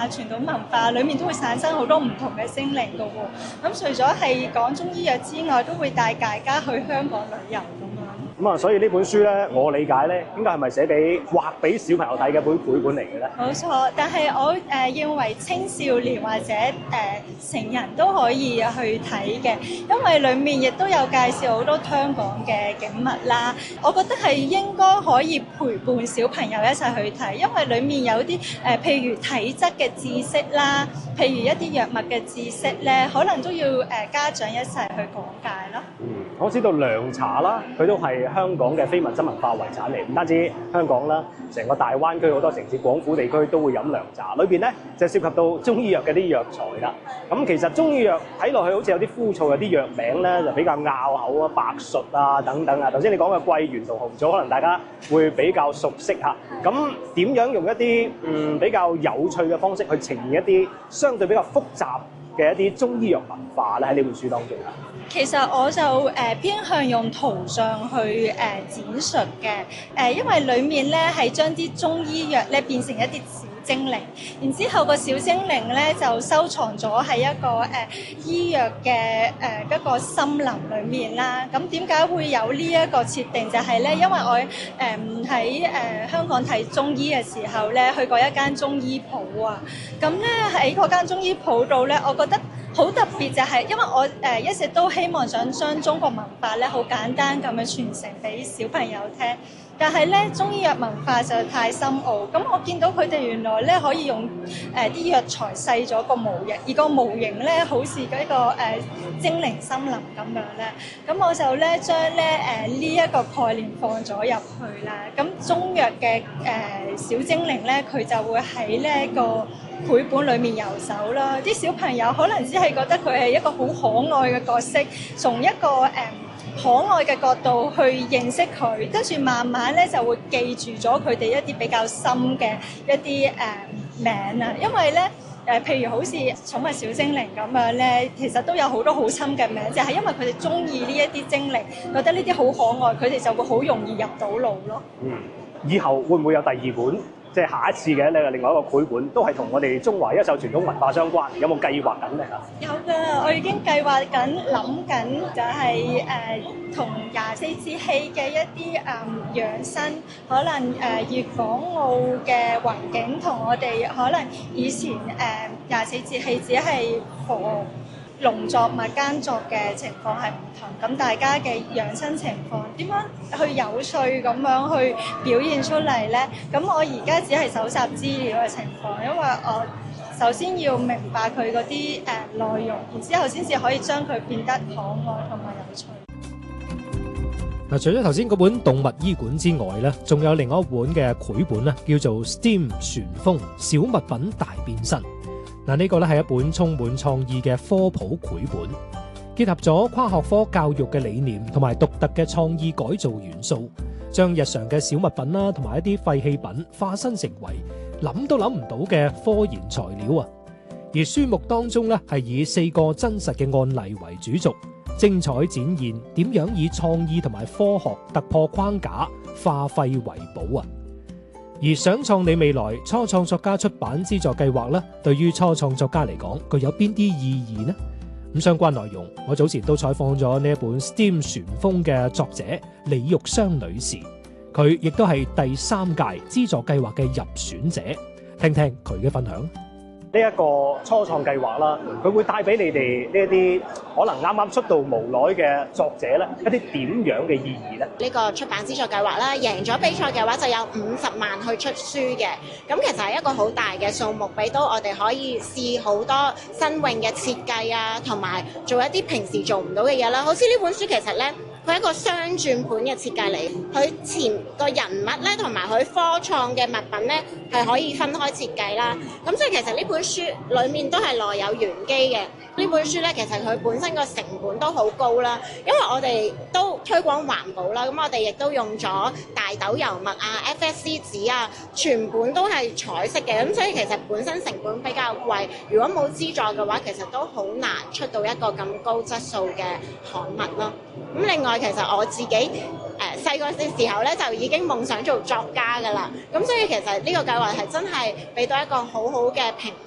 傳統文化裏面都會產生好多唔同嘅精靈㗎喎。咁除咗係講中醫藥之外，都會帶大家去香港旅遊咁樣。 咁啊，所以呢本書咧，我理解咧，應該係咪寫俾畫俾小朋友睇嘅本繪本嚟嘅咧？ 冇錯，但係我認為青少年或者成人都可以去睇嘅，因為裡面亦都有介紹好多香港嘅景物啦。我覺得係應該可以陪伴小朋友一齊去睇，因為裡面有啲譬如體質嘅知識啦，譬如一啲藥物嘅知識咧，可能都要家長一齊去講解咯。 我知道涼茶啦，佢都係香港嘅非物質文化遺產嚟，唔單止香港啦，成個大灣區好多城市、廣府地區都會飲涼茶。裏邊咧就涉及到中醫藥嘅啲藥材啦。咁其實中醫藥睇落去好似有啲枯燥，有啲藥名咧就比較拗口啊，白術啊等等啊。頭先你講嘅桂圓同紅棗，可能大家會比較熟悉嚇。咁點樣用一啲比較有趣嘅方式去呈現一啲相對比較複雜嘅一啲中醫藥文化咧？喺呢本書當中啊？ 其實我就偏向用圖像去展述嘅，因為裡面咧係將啲中醫藥咧變成一啲小精靈，然之後個小精靈咧就收藏咗喺一個醫藥嘅一個森林裡面啦。咁點解會有呢一個設定？就係咧，因為我喺香港睇中醫嘅時候咧，去過一間中醫鋪啊。咁咧喺嗰間中醫鋪度咧，我覺得好特別就係，因為我一直都希望想將中國文化咧好簡單咁樣傳承俾小朋友聽，但係咧中醫藥文化實在太深奧。咁我見到佢哋原來咧可以用啲藥材製咗個模型，而個模型咧好似嗰個精靈森林咁樣咧。咁我就咧將咧呢一個概念放咗入去啦。咁中藥嘅小精靈咧，佢就會喺呢一個繪本裏面遊走啦，啲小朋友可能只係覺得佢係一個好可愛嘅角色，從一個可愛嘅角度去認識佢，跟住慢慢咧就會記住咗佢哋一啲比較深嘅一啲名啊，因為咧譬如好似寵物小精靈咁樣咧，其實都有好多好深嘅名，就係因為佢哋中意呢一啲精靈，覺得呢啲好可愛，佢哋就會好容易入到腦咯。 以後會唔會有第二本？即係下一次嘅另外一個繪本，都係同我哋中華一手傳統文化相關，有冇計劃緊咧嚇？有㗎，我已經計劃緊、諗緊，就係同24節氣嘅一啲養生，可能粵港澳嘅環境同我哋可能以前24節氣只係農作物耕作嘅情況係唔同，咁大家嘅養生情況點樣去有趣咁樣去表現出嚟呢？咁我而家只係搜集資料嘅情況，因為我首先要明白佢嗰啲內容，然之後先至可以將佢變得可愛同埋有趣。 嗱，除咗頭先嗰本動物醫館之外咧，仲有另外一本嘅繪本咧，叫做 STEAM 旋風小物品大變身。嗱，呢個咧係一本充滿創意嘅科普繪本，結合咗跨學科教育嘅理念同埋獨特嘅創意改造元素，將日常嘅小物品啦同埋一啲廢棄品化身成為諗都諗唔到嘅科研材料啊！而書目當中咧係以4個真實嘅案例為主軸，精彩展現點樣以創意同埋科學突破框架，化廢為寶啊！而想創你未來初創作家出版資助計劃咧，對於初創作家嚟講，具有邊啲意義呢？咁相關內容，我早前都採訪咗呢一本 STEAM 旋風嘅作者李玉湘女士，佢亦都係第3屆資助計劃嘅入選者，聽聽佢嘅分享。 呢一個初創計劃啦，佢會帶俾你哋呢一啲可能啱啱出道無耐嘅作者咧，一啲點樣嘅意義咧？ 呢個出版資助計劃啦，贏咗比賽嘅話就有50萬去出書嘅，咁其實係一個好大嘅數目，俾到我哋可以試好多新穎嘅設計啊，同埋做一啲平時做唔到嘅嘢啦。好似呢本書其實咧，佢係一個雙轉盤嘅設計嚟，佢前個人物咧同埋佢科創嘅物品咧係可以分開設計啦。咁所以其實呢本書裡面都係內有玄機嘅。呢本書咧其實佢本身個成本都好高啦，因為我哋都推廣環保啦，咁我哋亦都用咗大豆油墨啊、FSC 紙啊，全本都係彩色嘅，咁所以其實本身成本比較貴。如果冇資助嘅話，其實都好難出到一個咁高質素嘅刊物咯。咁另外其實我自己細個嘅時候咧就已經夢想做作家㗎啦，咁所以其實呢個計劃係真係俾到一個好好嘅平